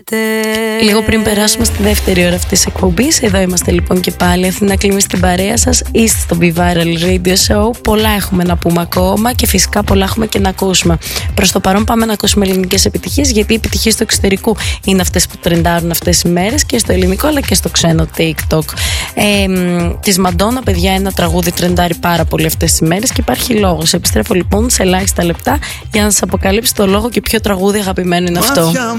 Λίγο πριν περάσουμε στη δεύτερη ώρα αυτής της εκπομπής, εδώ είμαστε λοιπόν και πάλι. Αθηνά Κλίμη στην παρέα σας. Είστε στο Be Viral Radio Show. Πολλά έχουμε να πούμε ακόμα και φυσικά πολλά έχουμε και να ακούσουμε. Προς το παρόν πάμε να ακούσουμε ελληνικές επιτυχίες, γιατί οι επιτυχίες του εξωτερικού είναι αυτές που τρεντάρουν αυτές τις μέρες και στο ελληνικό αλλά και στο ξένο TikTok. Της Μαντόνα, παιδιά, ένα τραγούδι τρεντάρει πάρα πολύ αυτές τις μέρες και υπάρχει λόγος. Επιστρέφω λοιπόν σε ελάχιστα λεπτά για να σας αποκαλύψω το λόγο και ποιο τραγούδι αγαπημένο είναι αυτό.